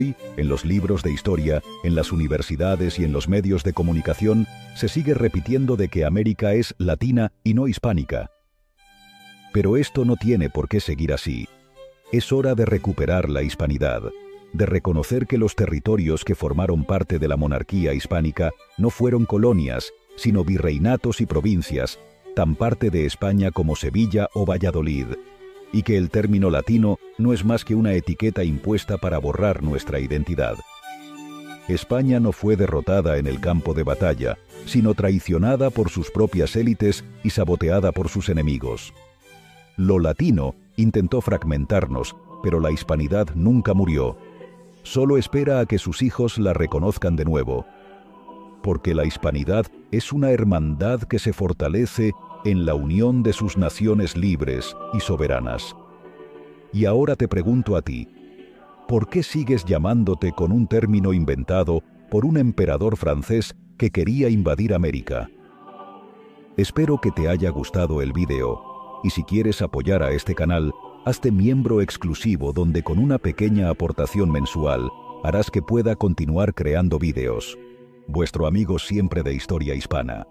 Hoy, en los libros de historia, en las universidades y en los medios de comunicación, se sigue repitiendo de que América es latina y no hispánica. Pero esto no tiene por qué seguir así. Es hora de recuperar la hispanidad, de reconocer que los territorios que formaron parte de la monarquía hispánica no fueron colonias, sino virreinatos y provincias, tan parte de España como Sevilla o Valladolid, y que el término latino no es más que una etiqueta impuesta para borrar nuestra identidad. España no fue derrotada en el campo de batalla, sino traicionada por sus propias élites y saboteada por sus enemigos. Lo latino intentó fragmentarnos, pero la hispanidad nunca murió. Solo espera a que sus hijos la reconozcan de nuevo. Porque la hispanidad es una hermandad que se fortalece en la unión de sus naciones libres y soberanas. Y ahora te pregunto a ti, ¿por qué sigues llamándote con un término inventado por un emperador francés que quería invadir América? Espero que te haya gustado el video, y si quieres apoyar a este canal, hazte miembro exclusivo donde con una pequeña aportación mensual harás que pueda continuar creando videos. Vuestro amigo siempre de Historia Hispana.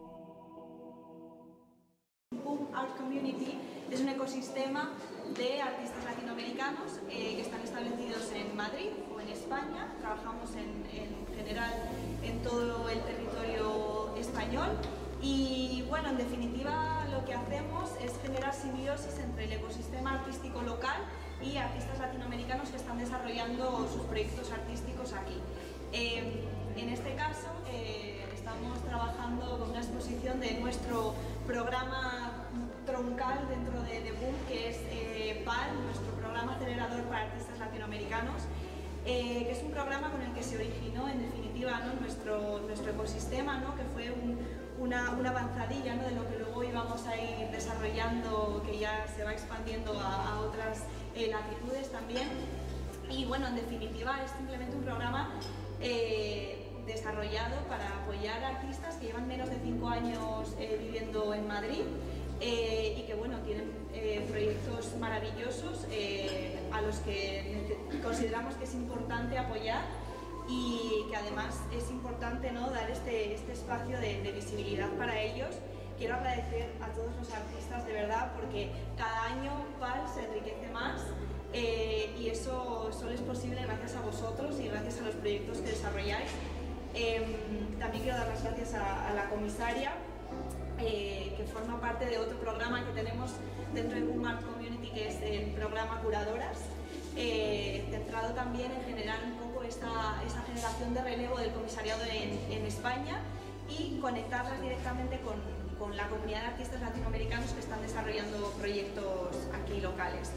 Es un ecosistema de artistas latinoamericanos que están establecidos en Madrid o en España. Trabajamos en general en todo el territorio español y bueno, en definitiva lo que hacemos es generar simbiosis entre el ecosistema artístico local y artistas latinoamericanos que están desarrollando sus proyectos artísticos aquí. En este caso estamos trabajando con una exposición de nuestro programa troncal dentro de Boom, que es PAL, nuestro programa acelerador para artistas latinoamericanos, que es un programa con el que se originó en definitiva, ¿no?, nuestro ecosistema, ¿no?, que fue una avanzadilla, ¿no?, de lo que luego íbamos a ir desarrollando, que ya se va expandiendo a otras latitudes también. Y bueno, en definitiva es simplemente un programa desarrollado para apoyar a artistas que llevan menos de 5 años viviendo en Madrid y que bueno, tienen proyectos maravillosos a los que consideramos que es importante apoyar y que además es importante, ¿no?, dar este espacio de visibilidad para ellos. Quiero agradecer a todos los artistas de verdad porque cada año PAL se enriquece más y eso solo es posible gracias a vosotros y gracias a los proyectos que desarrolláis. También quiero dar las gracias a la comisaria que forma parte de otro programa que tenemos dentro de Boom Art Community, que es el programa Curadoras, centrado también en generar un poco esta generación de relevo del comisariado en España y conectarlas directamente con la comunidad de artistas latinoamericanos que están desarrollando proyectos aquí locales.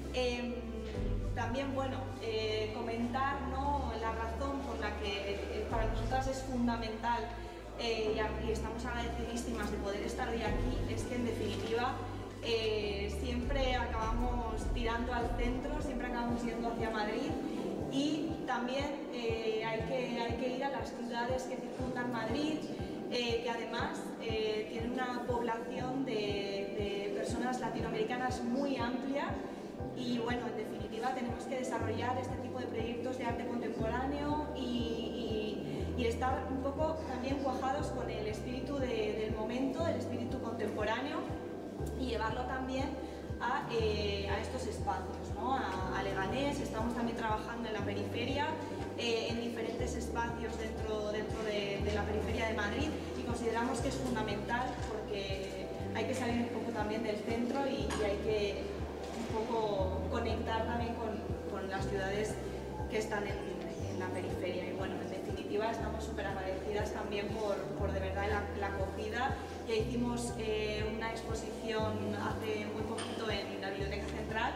También, bueno, comentar, ¿no?, la razón por la que para nosotras es fundamental y estamos agradecidísimas de poder estar hoy aquí, es que en definitiva siempre acabamos tirando al centro, siempre acabamos yendo hacia Madrid y también hay que ir a las ciudades que circundan Madrid, que además tienen una población de personas latinoamericanas muy amplia. Y bueno, en definitiva tenemos que desarrollar este tipo de proyectos de arte contemporáneo y estar un poco también cuajados con el espíritu del momento, el espíritu contemporáneo y llevarlo también a estos espacios, ¿no?, a Leganés. Estamos también trabajando en la periferia, en diferentes espacios dentro de la periferia de Madrid y consideramos que es fundamental porque hay que salir un poco también del centro y hay que un poco conectar también con las ciudades que están en la periferia. Y bueno, en definitiva estamos súper agradecidas también por de verdad la acogida. Ya hicimos una exposición hace muy poquito en la Biblioteca Central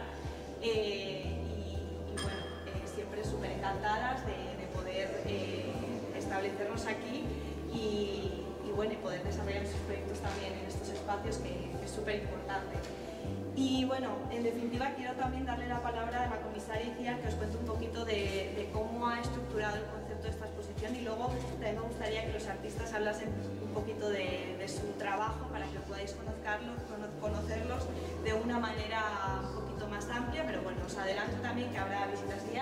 y bueno, siempre súper encantadas de poder establecernos aquí y bueno, y poder desarrollar nuestros proyectos también en estos espacios, que es súper importante. Y bueno, en definitiva quiero también darle la palabra a la comisaria Iciar, que os cuente un poquito de cómo ha estructurado el concepto de esta exposición y luego también me gustaría que los artistas hablasen un poquito de su trabajo para que podáis conocerlos de una manera un poquito más amplia, pero bueno, os adelanto también que habrá visitas guiadas.